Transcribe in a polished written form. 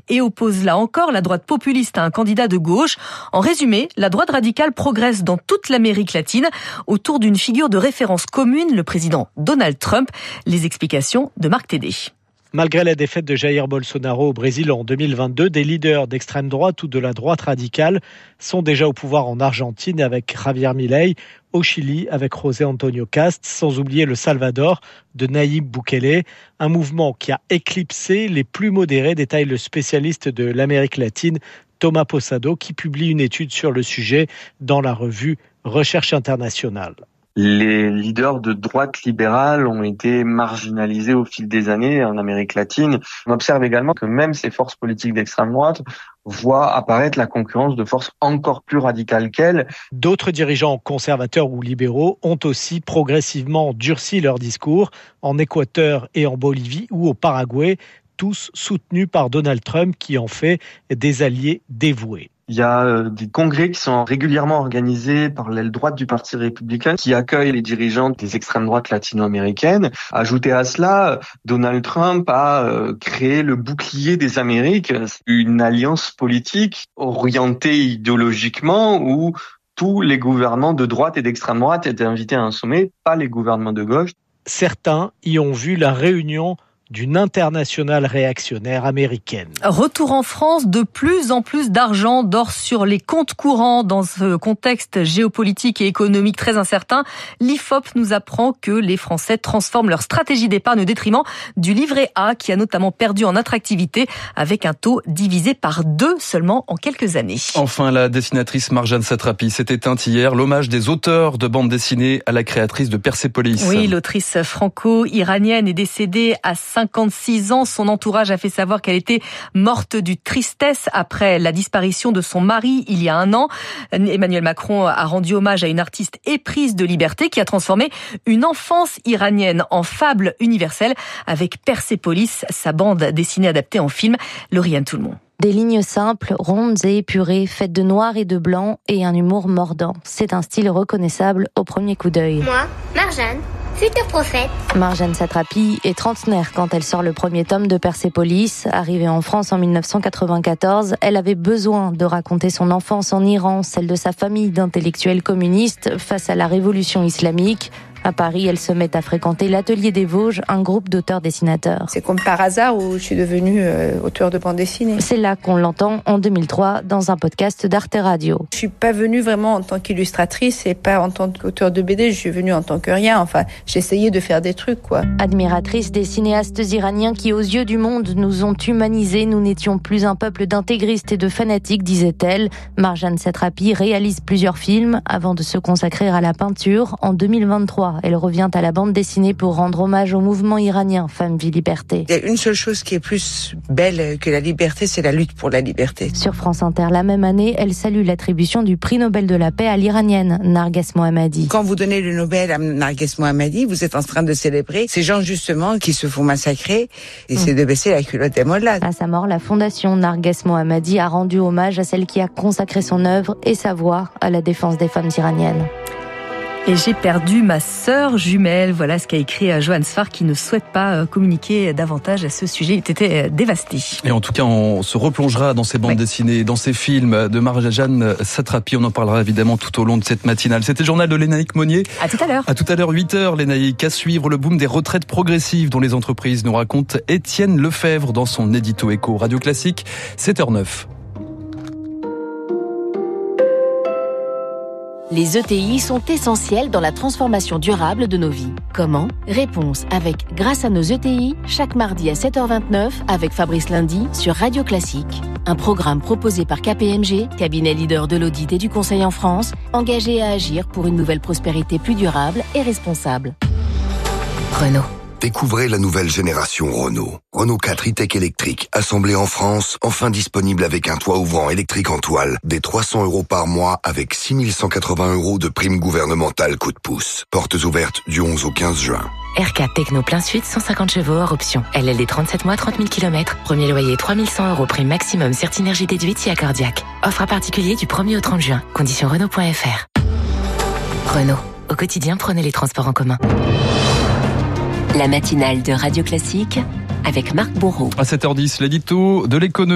et oppose là encore la droite populiste à un candidat de gauche. En résumé, la droite radicale progresse dans toute l'Amérique latine autour d'une figure de référence commune, le président Donald Trump. Les explications de Marc Tédé. Malgré la défaite de Jair Bolsonaro au Brésil en 2022, des leaders d'extrême droite ou de la droite radicale sont déjà au pouvoir en Argentine avec Javier Milei, au Chili avec José Antonio Cast, sans oublier le Salvador de Nayib Bukele, un mouvement qui a éclipsé les plus modérés, détaille le spécialiste de l'Amérique latine Thomas Posado, qui publie une étude sur le sujet dans la revue Recherche internationale. Les leaders de droite libérale ont été marginalisés au fil des années en Amérique latine. On observe également que même ces forces politiques d'extrême droite voient apparaître la concurrence de forces encore plus radicales qu'elles. D'autres dirigeants conservateurs ou libéraux ont aussi progressivement durci leur discours en Équateur et en Bolivie ou au Paraguay, tous soutenus par Donald Trump qui en fait des alliés dévoués. Il y a des congrès qui sont régulièrement organisés par l'aile droite du Parti républicain qui accueillent les dirigeants des extrêmes droites latino-américaines. Ajouté à cela, Donald Trump a créé le bouclier des Amériques, une alliance politique orientée idéologiquement où tous les gouvernements de droite et d'extrême droite étaient invités à un sommet, pas les gouvernements de gauche. Certains y ont vu la réunion d'une internationale réactionnaire américaine. Retour en France, de plus en plus d'argent dort sur les comptes courants dans ce contexte géopolitique et économique très incertain. L'IFOP nous apprend que les Français transforment leur stratégie d'épargne au détriment du livret A qui a notamment perdu en attractivité avec un taux divisé par 2 seulement en quelques années. Enfin, la dessinatrice Marjane Satrapi s'est éteinte hier. L'hommage des auteurs de bandes dessinées à la créatrice de Persépolis. Oui, l'autrice franco-iranienne est décédée à 56 ans. Son entourage a fait savoir qu'elle était morte de tristesse après la disparition de son mari il y a 1 an. Emmanuel Macron a rendu hommage à une artiste éprise de liberté qui a transformé une enfance iranienne en fable universelle avec Persépolis, sa bande dessinée adaptée en film. Lauriane Tout-le-Monde. Des lignes simples, rondes et épurées, faites de noir et de blanc et un humour mordant. C'est un style reconnaissable au premier coup d'œil. Moi, Marjane, futur prophète. Marjane Satrapi est trentenaire quand elle sort le premier tome de Persépolis. Arrivée en France en 1994, elle avait besoin de raconter son enfance en Iran, celle de sa famille d'intellectuels communistes face à la révolution islamique. À Paris, elle se met à fréquenter l'Atelier des Vosges, un groupe d'auteurs-dessinateurs. C'est comme par hasard où je suis devenue auteure de bande dessinée. C'est là qu'on l'entend en 2003 dans un podcast d'Arte Radio. Je suis pas venue vraiment en tant qu'illustratrice et pas en tant qu'auteur de BD, je suis venue en tant que rien. Enfin, j'essayais de faire des trucs, quoi. Admiratrice des cinéastes iraniens qui, aux yeux du monde, nous ont humanisés, nous n'étions plus un peuple d'intégristes et de fanatiques, disait-elle. Marjane Satrapi réalise plusieurs films avant de se consacrer à la peinture. En 2023, elle revient à la bande dessinée pour rendre hommage au mouvement iranien Femme, Vie, Liberté. Il y a une seule chose qui est plus belle que la liberté, c'est la lutte pour la liberté. Sur France Inter, la même année, elle salue l'attribution du prix Nobel de la paix à l'Iranienne, Narges Mohammadi. Quand vous donnez le Nobel à Narges Mohammadi, vous êtes en train de célébrer ces gens justement qui se font massacrer et c'est de baisser la culotte des mollades. À sa mort, la fondation Narges Mohammadi a rendu hommage à celle qui a consacré son œuvre et sa voix à la défense des femmes iraniennes. Et j'ai perdu ma sœur jumelle. Voilà ce qu'a écrit Johan Sfar qui ne souhaite pas communiquer davantage à ce sujet. Il était dévasté. Et en tout cas, on se replongera dans ces bandes dessinées, dans ces films de Marjane Satrapi. On en parlera évidemment tout au long de cette matinale. C'était le journal de Lénaïque Monnier. À tout à l'heure. À tout à l'heure, 8h, Lénaïque. À suivre le boom des retraites progressives dont les entreprises, nous raconte Étienne Lefebvre dans son édito écho Radio Classique, 7h09. Les ETI sont essentiels dans la transformation durable de nos vies. Comment ? Réponse avec Grâce à nos ETI, chaque mardi à 7h29 avec Fabrice Lundy sur Radio Classique. Un programme proposé par KPMG, cabinet leader de l'audit et du conseil en France, engagé à agir pour une nouvelle prospérité plus durable et responsable. Renault. Découvrez la nouvelle génération Renault. Renault 4 e-Tech électrique, assemblé en France, enfin disponible avec un toit ouvrant électrique en toile, des 300 € par mois avec 6 180 € de prime gouvernementale coup de pouce. Portes ouvertes du 11 au 15 juin. R4 Techno plein sud, 150 chevaux hors option. LLD 37 mois, 30 000 km. Premier loyer 3 100 € prime maximum, Certinergie déduite si accordiaque. Offre à particulier du 1er au 30 juin. Conditions Renault.fr. Renault. Au quotidien, prenez les transports en commun. La matinale de Radio Classique avec Marc Bourreau. À 7h10, l'édito de l'économie.